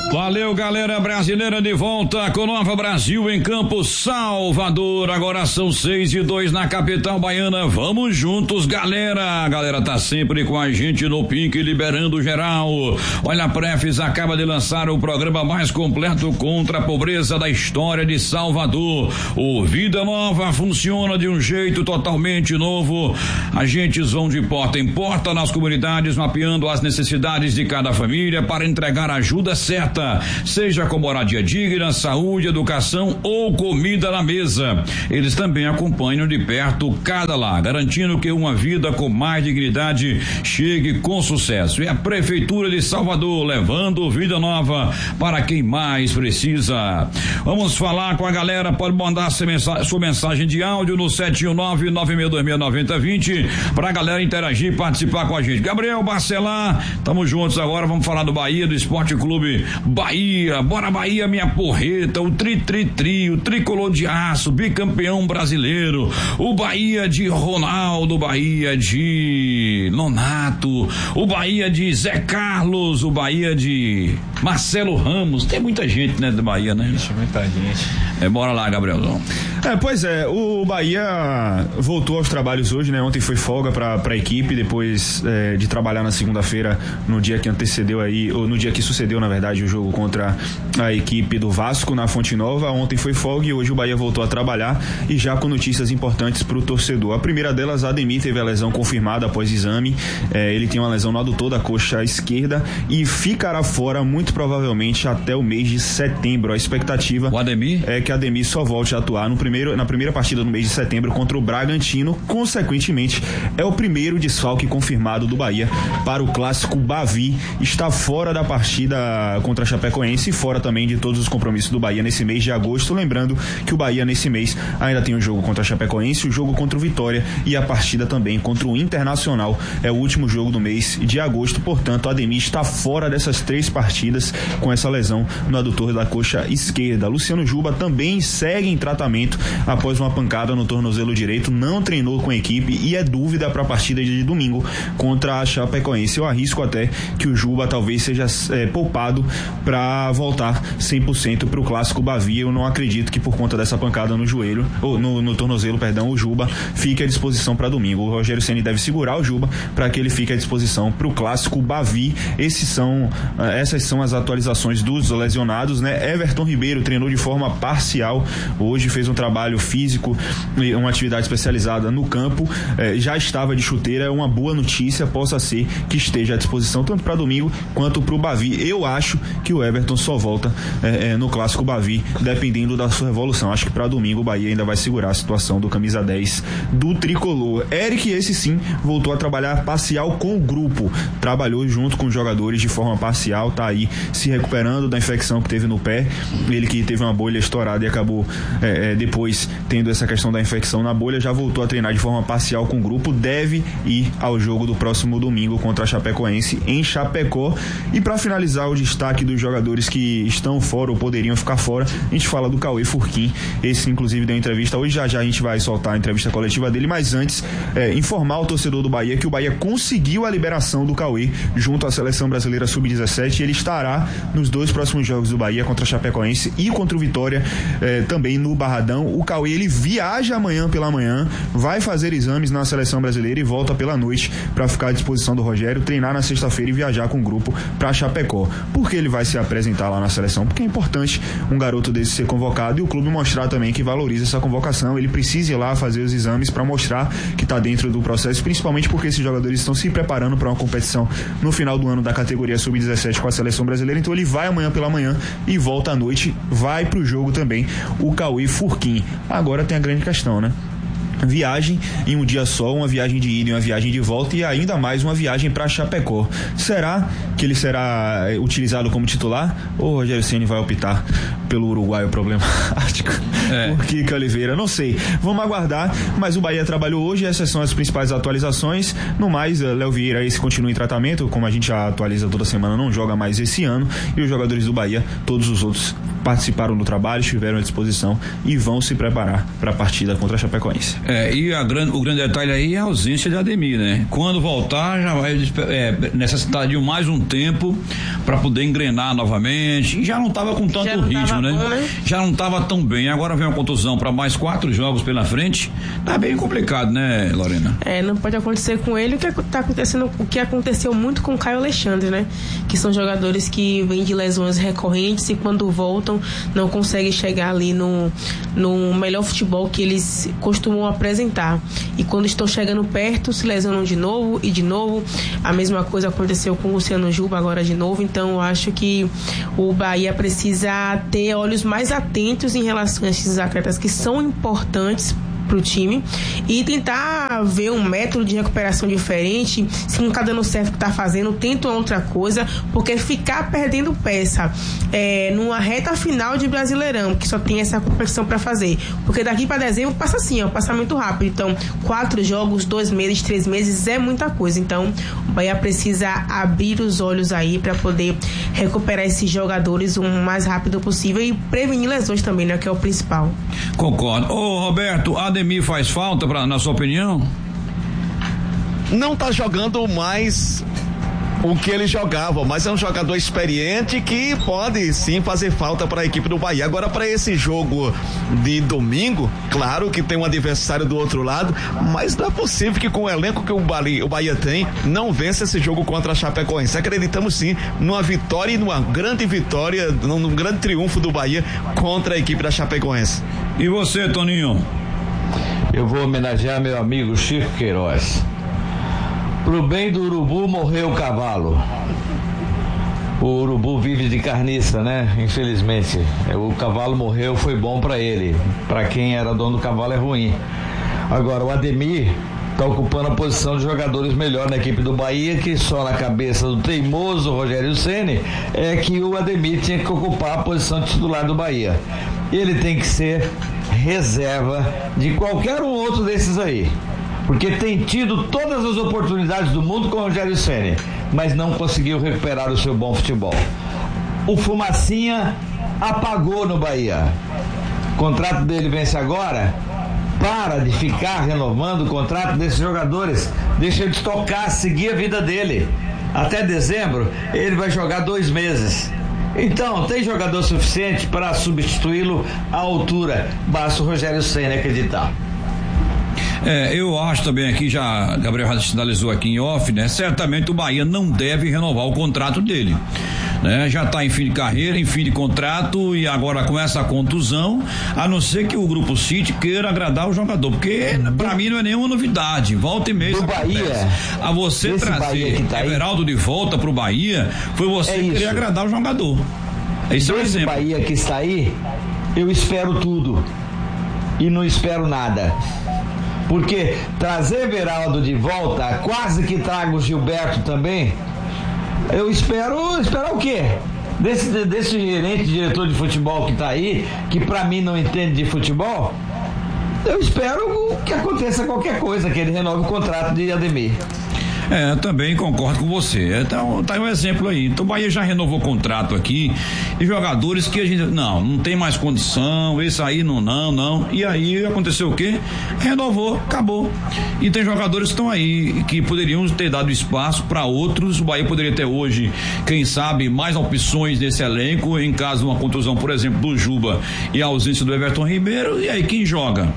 Valeu, galera brasileira, de volta com Nova Brasil em Campo Salvador. Agora são 6:02 na capital baiana. Vamos juntos, galera. A galera tá sempre com a gente no Pink, liberando geral. Olha, a Prefis acaba de lançar o programa mais completo contra a pobreza da história de Salvador. O Vida Nova funciona de um jeito totalmente novo. Agentes vão de porta em porta nas comunidades, mapeando as necessidades de cada família para entregar a ajuda certa, seja com moradia digna, saúde, educação ou comida na mesa. Eles também acompanham de perto cada lar, garantindo que uma vida com mais dignidade chegue com sucesso. E a Prefeitura de Salvador levando vida nova para quem mais precisa. Vamos falar com a galera, pode mandar sua mensagem de áudio no 719-9626-9020 para a galera interagir e participar com a gente. Gabriel Barcelar, estamos juntos agora, vamos falar do Bahia, do Esporte Clube Bahia. Bora Bahia, minha porreta, o tri-tri-tri, o tricolor de aço, bicampeão brasileiro, o Bahia de Ronaldo, o Bahia de Nonato, o Bahia de Zé Carlos, o Bahia de Marcelo Ramos. Tem muita gente, né, do Bahia, né? Ixi, muita gente. Bora lá, Gabrielzão. Pois é, o Bahia voltou aos trabalhos hoje, né? Ontem foi folga pra equipe, depois de trabalhar na segunda-feira, no dia que antecedeu aí, ou no dia que sucedeu, na verdade, o jogo contra a equipe do Vasco na Fonte Nova. Ontem foi folga e hoje o Bahia voltou a trabalhar, e já com notícias importantes pro torcedor. A primeira delas, Ademir teve a lesão confirmada após exame. Ele tem uma lesão no adutor da coxa esquerda e ficará fora muito provavelmente até o mês de setembro. A expectativa é que Ademir só volte a atuar na primeira partida do mês de setembro contra o Bragantino. Consequentemente, é o primeiro desfalque confirmado do Bahia para o clássico Bavi. Está fora da partida contra a Chapecoense e fora também de todos os compromissos do Bahia nesse mês de agosto. Lembrando que o Bahia nesse mês ainda tem o jogo contra a Chapecoense, o jogo contra o Vitória e a partida também contra o Internacional. É o último jogo do mês de agosto, portanto, Ademir está fora dessas 3 partidas com essa lesão no adutor da coxa esquerda. Luciano Juba também segue em tratamento após uma pancada no tornozelo direito, não treinou com a equipe e é dúvida para a partida de domingo contra a Chapecoense. Eu arrisco até que o Juba talvez seja poupado para voltar 100% para o clássico Bavi. Eu não acredito que por conta dessa pancada no joelho, ou no tornozelo, perdão, o Juba fique à disposição para domingo. O Rogério Ceni deve segurar o Juba para que ele fique à disposição para o clássico Bavi. Essas são as atualizações dos lesionados, né? Everton Ribeiro treinou de forma parcial hoje, fez um trabalho físico e uma atividade especializada no campo, já estava de chuteira. É uma boa notícia, possa ser que esteja à disposição tanto para domingo quanto para o Bavi. Eu acho que o Everton só volta no clássico Bavi, dependendo da sua evolução. Acho que para domingo o Bahia ainda vai segurar a situação do camisa 10 do tricolor. Eric, esse sim, voltou a trabalhar parcial com o grupo, trabalhou junto com os jogadores de forma parcial, tá aí se recuperando da infecção que teve no pé. Ele que teve uma bolha estourada e acabou depois tendo essa questão da infecção na bolha, já voltou a treinar de forma parcial com o grupo, deve ir ao jogo do próximo domingo contra a Chapecoense em Chapecó. E para finalizar o destaque dos jogadores que estão fora ou poderiam ficar fora, a gente fala do Cauê Furquim. Esse inclusive deu entrevista hoje, já a gente vai soltar a entrevista coletiva dele, mas antes informar o torcedor do Bahia que o Bahia conseguiu a liberação do Cauê junto à Seleção Brasileira Sub-17 e ele estará nos 2 próximos jogos do Bahia, contra a Chapecoense e contra o Vitória, também no Barradão. O Cauê, ele viaja amanhã pela manhã, vai fazer exames na Seleção Brasileira e volta pela noite para ficar à disposição do Rogério, treinar na sexta-feira e viajar com o grupo para Chapecó. Por que ele vai se apresentar lá na seleção? Porque é importante um garoto desse ser convocado e o clube mostrar também que valoriza essa convocação. Ele precisa ir lá fazer os exames para mostrar que está dentro do processo, principalmente porque esses jogadores estão se preparando para uma competição no final do ano da categoria Sub-17 com a Seleção Brasileira. Então ele vai amanhã pela manhã e volta à noite, vai pro jogo também o Cauê Furquim. Agora tem a grande questão, né? Viagem em um dia só, uma viagem de ida e uma viagem de volta e ainda mais uma viagem para Chapecó. Será que ele será utilizado como titular ou o Rogério Ceni vai optar pelo uruguaio problemático? Por Kiko Oliveira? Não sei, vamos aguardar, mas o Bahia trabalhou hoje, essas são as principais atualizações. No mais, Léo Vieira esse continua em tratamento, como a gente já atualiza toda semana, não joga mais esse ano, e os jogadores do Bahia, todos os outros, participaram do trabalho, estiveram à disposição e vão se preparar para a partida contra a Chapecoense. E o grande detalhe aí é a ausência de Ademir, né? Quando voltar, já vai necessitar de mais um tempo para poder engrenar novamente. E já não estava com tanto ritmo, né? Bom, né? Já não estava tão bem. Agora vem uma contusão para mais 4 jogos pela frente. Tá bem complicado, né, Lorena? Não pode acontecer com ele o que aconteceu muito com o Caio Alexandre, né? Que são jogadores que vêm de lesões recorrentes e quando voltam não conseguem chegar ali no melhor futebol que eles costumam apresentar. E quando estão chegando perto, se lesionam de novo e de novo. A mesma coisa aconteceu com o Luciano Juba agora de novo. Então eu acho que o Bahia precisa ter olhos mais atentos em relação a esses atletas que são importantes para o time e tentar ver um método de recuperação diferente. Se não está dando certo o que está fazendo, tenta outra coisa, porque ficar perdendo peça numa reta final de Brasileirão, que só tem essa competição para fazer, porque daqui para dezembro passa assim, passa muito rápido. Então 4 jogos, 2 meses, 3 meses é muita coisa. Então o Bahia precisa abrir os olhos aí para poder recuperar esses jogadores o mais rápido possível e prevenir lesões também, né, que é o principal. Concordo. Ô Roberto, Ademir faz falta, na sua opinião? Não tá jogando mais o que ele jogava, mas é um jogador experiente que pode sim fazer falta para a equipe do Bahia. Agora, para esse jogo de domingo, claro que tem um adversário do outro lado, mas não é possível que com o elenco que o Bahia tem, não vença esse jogo contra a Chapecoense. Acreditamos sim numa vitória e num grande triunfo do Bahia contra a equipe da Chapecoense. E você, Toninho? Eu vou homenagear meu amigo Chico Queiroz. Pro bem do urubu morreu o cavalo. O urubu vive de carniça, né? Infelizmente. O cavalo morreu, foi bom para ele. Para quem era dono do cavalo é ruim. Agora, o Ademir está ocupando a posição de jogadores melhor na equipe do Bahia, que só na cabeça do teimoso Rogério Ceni é que o Ademir tinha que ocupar a posição de titular do Bahia. Ele tem que ser reserva de qualquer um outro desses aí, porque tem tido todas as oportunidades do mundo com o Rogério Ceni, mas não conseguiu recuperar o seu bom futebol. O Fumacinha apagou no Bahia. O contrato dele vence agora. Para de ficar renovando o contrato desses jogadores, deixa ele tocar, seguir a vida dele. Até dezembro ele vai jogar 2 meses. Então tem jogador suficiente para substituí-lo à altura, basta o Rogério Ceni acreditar. Eu acho também aqui, Gabriel já sinalizou aqui em off, né? Certamente o Bahia não deve renovar o contrato dele, né? Já está em fim de carreira, em fim de contrato, e agora com essa contusão, a não ser que o Grupo City queira agradar o jogador, porque para mim não é nenhuma novidade. Volta e meia do Bahia, a você trazer Everaldo de volta pro Bahia, foi você querer agradar o jogador. Esse é um exemplo. Bahia que está aí, eu espero tudo e não espero nada. Porque trazer Everaldo de volta, quase que trago o Gilberto também, eu espero o quê? Desse gerente, diretor de futebol que tá aí, que pra mim não entende de futebol, eu espero que aconteça qualquer coisa, que ele renove o contrato de Ademir. Também concordo com você. Então, tá aí um exemplo aí. Então, o Bahia já renovou o contrato aqui e jogadores que a gente, não tem mais condição, esse aí não. E aí aconteceu o quê? Renovou, acabou. E tem jogadores que estão aí, que poderiam ter dado espaço para outros. O Bahia poderia ter hoje, quem sabe, mais opções desse elenco, em caso de uma contusão, por exemplo, do Juba e a ausência do Everton Ribeiro. E aí, quem joga?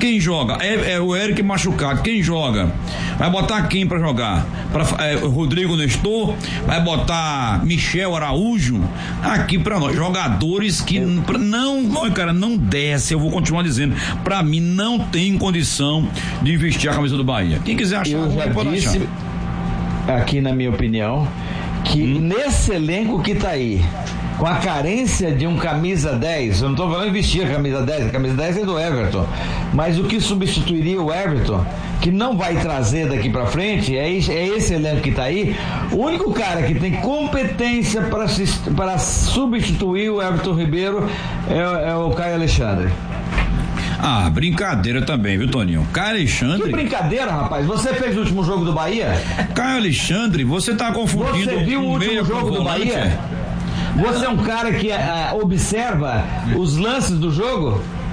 É o Eric machucado. Quem joga? Vai botar quem para jogar? Rodrigo Nestor, vai botar Michel Araújo aqui pra nós, jogadores que não desce, eu vou continuar dizendo, pra mim não tem condição de vestir a camisa do Bahia. Quem quiser achar, eu já disse aqui, na minha opinião, que nesse elenco que tá aí, com a carência de um camisa 10, eu não tô falando em vestir a camisa 10 é do Everton, mas o que substituiria o Everton, que não vai trazer daqui pra frente, é esse elenco que tá aí. O único cara que tem competência para substituir o Everton Ribeiro é o Caio Alexandre. Brincadeira também, viu, Toninho? Caio Alexandre. Que brincadeira, rapaz? Você fez o último jogo do Bahia? Caio Alexandre, você tá confundindo. Você viu o último jogo do Bahia? Você é um cara que observa os lances do jogo?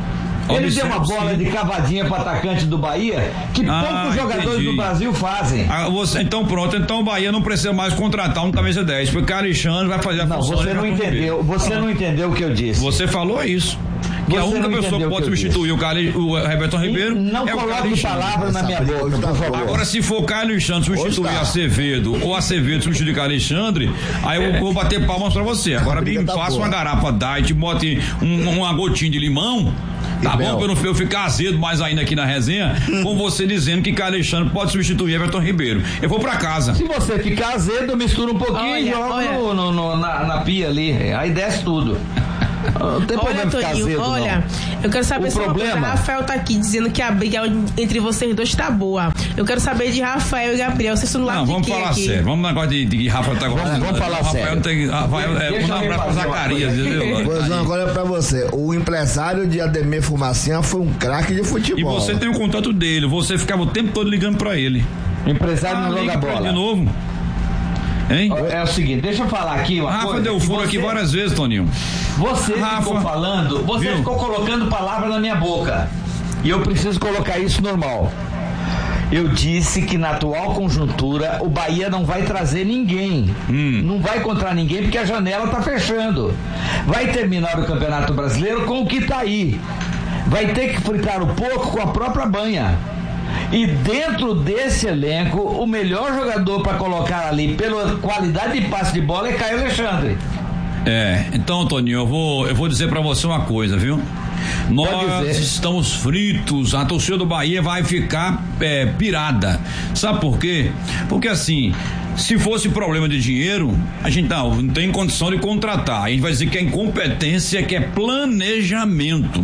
Ele deu uma bola de cavadinha para atacante do Bahia que poucos jogadores do Brasil fazem. Então pronto, então o Bahia não precisa mais contratar um camisa 10, porque o Alexandre vai fazer a função. Você não entendeu, você não entendeu o que eu disse. Você falou isso. Que a única pessoa que pode substituir o Everton Ribeiro não é o coloque palavras na minha boca, por favor. Agora, se for Caio Alexandre substituir Acevedo ou Acevedo substituir Caio Alexandre, aí eu vou bater palmas pra você. Agora me faça uma garrafa diet, bote uma gotinha de limão. Tá bom, pra eu ficar azedo mais ainda aqui na resenha, com você dizendo que Caio Alexandre pode substituir Everton Ribeiro. Eu vou pra casa. Se você ficar azedo, eu misturo um pouquinho e jogo na pia ali. Aí desce tudo. Não tem problema ficar azedo, olha, não. Eu quero saber se o Rafael tá aqui dizendo que a briga entre vocês dois tá boa. Eu quero saber de Rafael e Gabriel. Vocês estão do lado de quem aqui? Vamos falar sério. Vamos no negócio de Rafael tá agora. Vamos falar sério. Rafael vamos dar um abraço pra Zacarias. Pois não, agora é pra você. O empresário de Ademir Fumacinha foi um craque de futebol. E você tem o contato dele. Você ficava o tempo todo ligando pra ele. Empresário não joga bola. De novo. Hein? É o seguinte, deixa eu falar aqui uma coisa. Rafa deu furo aqui várias vezes, Toninho. Você ficou falando, ficou colocando palavras na minha boca. E eu preciso colocar isso normal. Eu disse que na atual conjuntura o Bahia não vai trazer ninguém. Não vai encontrar ninguém porque a janela tá fechando. Vai terminar o Campeonato Brasileiro com o que tá aí. Vai ter que fritar o porco com a própria banha. E dentro desse elenco, o melhor jogador para colocar ali, pela qualidade de passe de bola, é Caio Alexandre. Então, Toninho, eu vou dizer para você uma coisa, viu? Nós estamos fritos, a torcida do Bahia vai ficar pirada. Sabe por quê? Porque assim, se fosse problema de dinheiro, a gente não tem condição de contratar. A gente vai dizer que é incompetência, que é planejamento,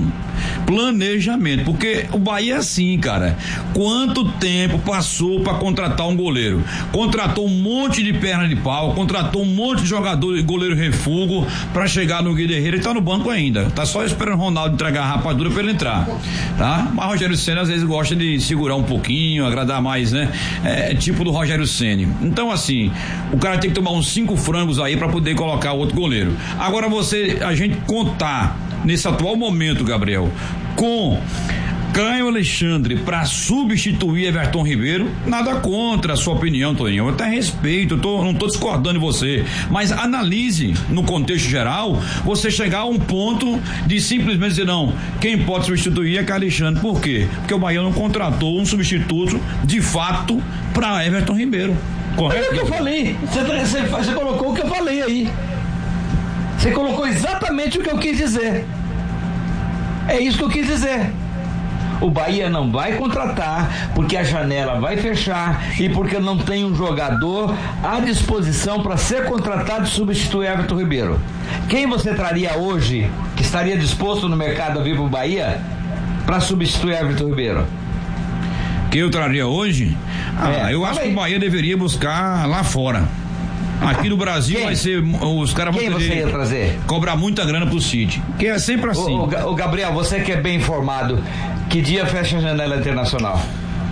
porque o Bahia é assim, cara. Quanto tempo passou pra contratar um goleiro? Contratou um monte de perna de pau, contratou um monte de jogador e goleiro refúgio pra chegar no Guilherme e tá no banco ainda. Tá só esperando o Ronaldo entregar a rapadura pra ele entrar, tá? Mas o Rogério Ceni às vezes gosta de segurar um pouquinho, agradar mais, né? Tipo do Rogério Ceni. Então assim, o cara tem que tomar uns 5 frangos aí pra poder colocar o outro goleiro. Agora a gente contar nesse atual momento, Gabriel, com Caio Alexandre para substituir Everton Ribeiro, nada contra a sua opinião, Toninho, eu até respeito, não tô discordando de você, mas analise no contexto geral, você chegar a um ponto de simplesmente dizer, não, quem pode substituir é Caio Alexandre. Por quê? Porque o Bahia não contratou um substituto de fato para Everton Ribeiro. Correto? É o que eu falei, você colocou o que eu falei aí. Você colocou exatamente o que eu quis dizer. É isso que eu quis dizer. O Bahia não vai contratar porque a janela vai fechar e porque não tem um jogador à disposição para ser contratado e substituir Everton Ribeiro. Quem você traria hoje que estaria disposto no mercado a vir para o Bahia para substituir Everton Ribeiro? Quem eu traria hoje? Eu acho que o Bahia deveria buscar lá fora. Aqui no Brasil vai ser, os caras vão você ia trazer? Cobrar muita grana pro City, que é sempre assim. Ô Gabriel, você que é bem informado, que dia fecha a janela internacional?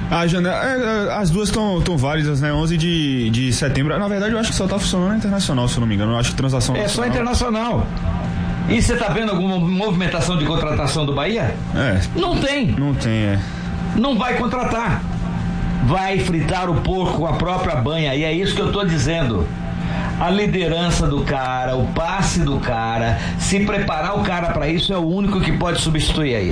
As duas estão válidas, né? 11 de setembro. Na verdade, eu acho que só tá funcionando a internacional, se eu não me engano. Eu acho que transação só internacional. E você tá vendo alguma movimentação de contratação do Bahia? Não tem. Não vai contratar. Vai fritar o porco com a própria banha, e é isso que eu tô dizendo. A liderança do cara, o passe do cara, se preparar o cara para isso, é o único que pode substituir aí.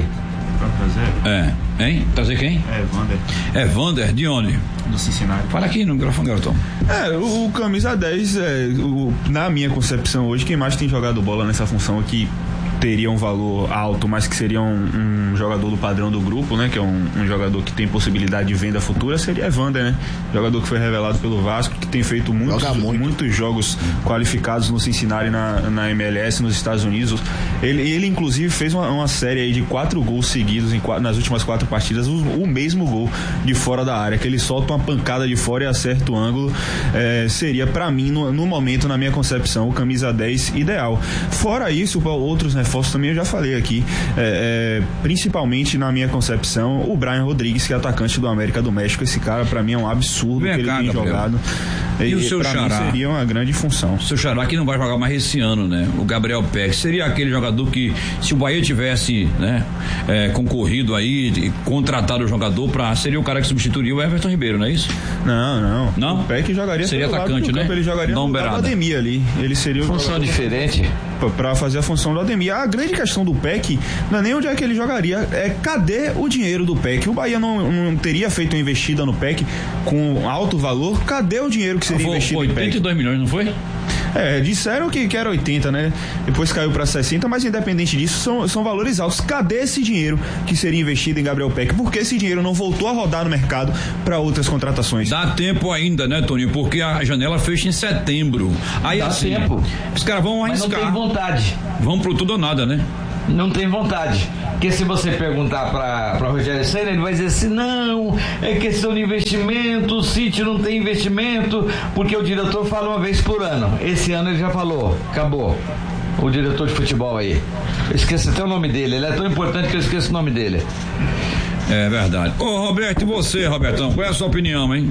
Trazer quem? Vander. Vander, de onde? Do Cincinnati. Fala aqui no microfone, garotão. O camisa 10, na minha concepção hoje, quem mais tem jogado bola nessa função aqui teria um valor alto, mas que seria um jogador do padrão do grupo, né? Que é um jogador que tem possibilidade de venda futura, seria Vander, né? Jogador que foi revelado pelo Vasco, que tem feito muitos jogos qualificados no Cincinnati, na MLS, nos Estados Unidos. Ele inclusive fez uma série aí de 4 gols seguidos nas últimas 4 partidas, o mesmo gol de fora da área, que ele solta uma pancada de fora e acerta o ângulo. Seria pra mim, no momento, na minha concepção, o camisa 10 ideal. Fora isso, outros reforços também eu já falei aqui, principalmente na minha concepção, o Brian Rodrigues, que é atacante do América do México. Esse cara pra mim é um absurdo que ele tem jogado. E o seu Xará? Seria uma grande função. O seu Xará que não vai jogar mais esse ano, né? O Gabriel Peck seria aquele jogador que, se o Bahia tivesse, né, concorrido aí e contratado o jogador seria o cara que substituiria o Everton Ribeiro, não é isso? Não. O Peck jogaria seria atacante, né? Ele jogaria no lugar do Ademir ali. Ele seria o função diferente para fazer a função do Ademir. A grande questão do Peck não é nem onde é que ele jogaria, cadê o dinheiro do Peck? O Bahia não teria feito uma investida no Peck com alto valor. Cadê o dinheiro que seria investido no Peck? 82 milhões, não foi? Disseram que era 80, né? Depois caiu para 60, mas independente disso, são valores altos. Cadê esse dinheiro que seria investido em Gabriel Peck? Por que esse dinheiro não voltou a rodar no mercado para outras contratações? Dá tempo ainda, né, Toninho? Porque a janela fecha em setembro. Aí dá assim, tempo. Os caras vão arriscar. Mas não tem vontade. Vão pro tudo ou nada, né? Não tem vontade. Porque se você perguntar para Rogério Ceni, ele vai dizer assim: não, é questão de investimento, o City não tem investimento, porque o diretor fala uma vez por ano. Esse ano ele já falou, acabou. O diretor de futebol aí. Eu esqueci até o nome dele, ele é tão importante que eu esqueço o nome dele. É verdade. Ô Roberto, e você, Robertão, qual é a sua opinião, hein?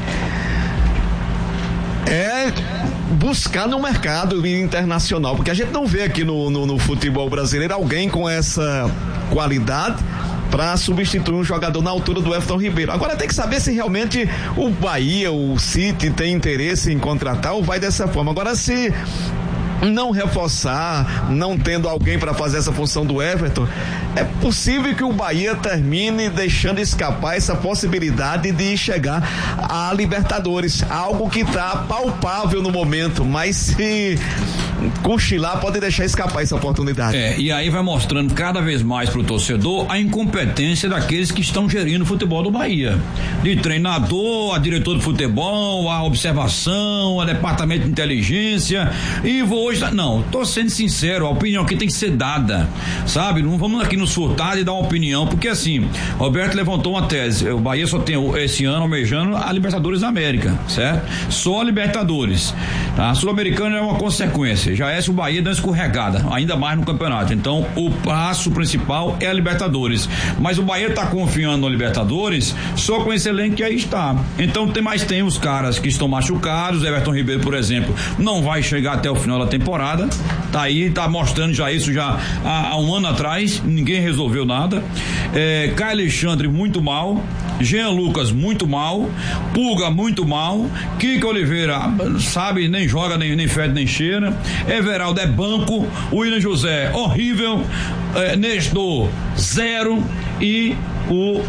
Buscar no mercado internacional, porque a gente não vê aqui no futebol brasileiro alguém com essa qualidade para substituir um jogador na altura do Everton Ribeiro. Agora tem que saber se realmente o Bahia, o City tem interesse em contratar ou vai dessa forma. Agora, se não reforçar, não tendo alguém para fazer essa função do Everton, é possível que o Bahia termine deixando escapar essa possibilidade de chegar a Libertadores, algo que está palpável no momento, mas se cochilar pode deixar escapar essa oportunidade. E aí vai mostrando cada vez mais pro torcedor a incompetência daqueles que estão gerindo o futebol do Bahia, de treinador, a diretor de futebol, a observação, a departamento de inteligência, e tô sendo sincero, a opinião aqui tem que ser dada, sabe? Não vamos aqui nos furtar e dar uma opinião, porque assim, Roberto levantou uma tese, o Bahia só tem esse ano almejando a Libertadores da América, certo? Só a Libertadores, tá? A Sul-Americana é uma consequência, já é se o Bahia dá uma escorregada, ainda mais no campeonato, então o passo principal é a Libertadores, mas o Bahia tá confiando no Libertadores só com esse elenco que aí está, então tem os caras que estão machucados, Everton Ribeiro, por exemplo, não vai chegar até o final da temporada, tá aí, tá mostrando já isso já há um ano atrás, ninguém resolveu nada. Caio Alexandre muito mal, Jean Lucas muito mal, Pulga muito mal, Kiko Oliveira sabe, nem joga, nem fede, nem cheira, Everaldo é banco, William José horrível, Nestor 0 e o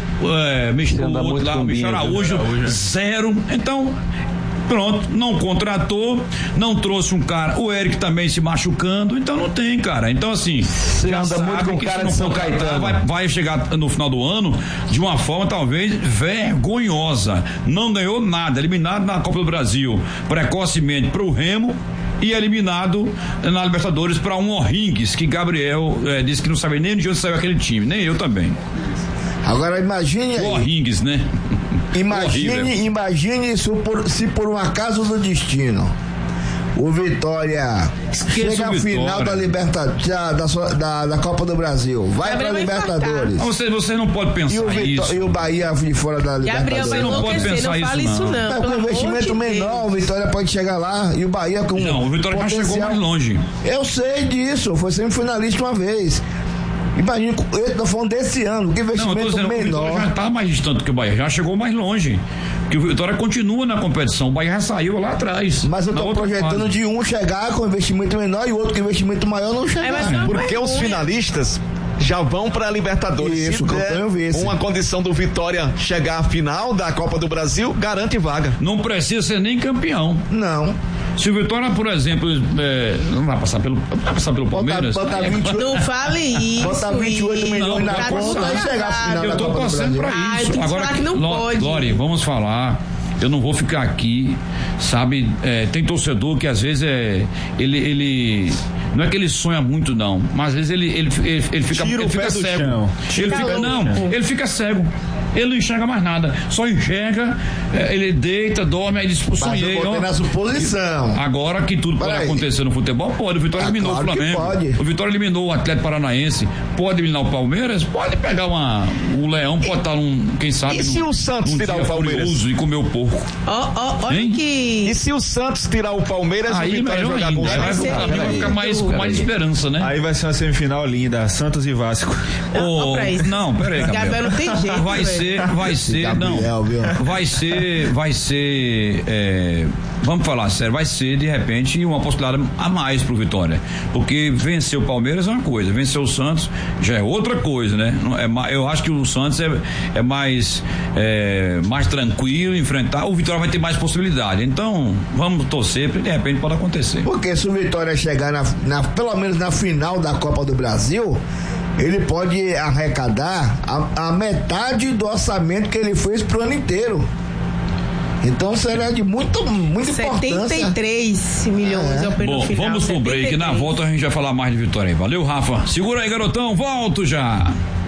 Michel Araújo 0, então pronto, não contratou, não trouxe um cara, o Eric também se machucando, então não tem, cara. Então assim, você anda muito com o cara de São Caetano. Vai chegar no final do ano de uma forma talvez vergonhosa. Não ganhou nada, eliminado na Copa do Brasil precocemente pro Remo e eliminado na Libertadores para um O'Higgins, que Gabriel disse que não sabe nem de onde saiu aquele time, nem eu também. Agora imagine aí. O'Higgins, né? Imagine se por um acaso do destino o Vitória chega à final da Libertadores, da Copa do Brasil, vai pra Libertadores. Você não pode pensar isso. E o Bahia de fora da Libertadores. Gabriel, não pode pensar isso não. Com investimento menor, o Vitória pode chegar lá e o Bahia com o Vitória já chegou mais longe. Eu sei disso, foi semifinalista uma vez. Imagina, eu tô falando desse ano, que investimento menor. O Vitória já tá mais distante que o Bahia, já chegou mais longe. Que o Vitória continua na competição, o Bahia já saiu lá atrás. Mas eu tô projetando de um chegar com investimento menor e o outro com investimento maior não chegar. Porque os finalistas já vão para a Libertadores. Isso, uma condição do Vitória chegar à final da Copa do Brasil, garante vaga. Não precisa ser nem campeão. Não. Se o Vitória, por exemplo, não vai passar pelo Palmeiras. Não fale isso. Botar 28 milhões na conta, vai chegar à final da Copa do Brasil. Eu tô torcendo pra isso. Agora, que não pode. Lori, vamos falar. Eu não vou ficar aqui, sabe? Tem torcedor que às vezes ele não é que ele sonha muito não, mas às vezes ele fica cego. Ele fica cego. Ele não enxerga mais nada, só enxerga, ele deita, dorme, aí diz, sonhei. Mas eu botei na suposição. Agora que tudo pode acontecer no futebol, pode. O Vitória eliminou claro o Flamengo. O Vitória eliminou o Atlético Paranaense. Pode eliminar o Palmeiras? Pode pegar o Leão, pode estar quem sabe. E se o Santos tirar o Palmeiras? E comer o porco. Olha que... E se o Santos tirar o Palmeiras, aí, o Vitória jogar com o Santos? Vai ficar mais esperança, né? Aí vai ser uma semifinal linda, Santos e Vasco. Não, peraí, Gabriel não tem jeito. Vai ser, vamos falar sério, vai ser de repente uma possibilidade a mais pro Vitória, porque vencer o Palmeiras é uma coisa, vencer o Santos já é outra coisa, né? Eu acho que o Santos é mais tranquilo enfrentar, o Vitória vai ter mais possibilidade, então vamos torcer, porque de repente pode acontecer. Porque se o Vitória chegar pelo menos na final da Copa do Brasil, ele pode arrecadar a metade do orçamento que ele fez pro ano inteiro. Então será de muita importância. 73 milhões. Bom, final, vamos pro break. Na volta a gente vai falar mais de Vitória aí. Valeu, Rafa. Segura aí, garotão. Volto já.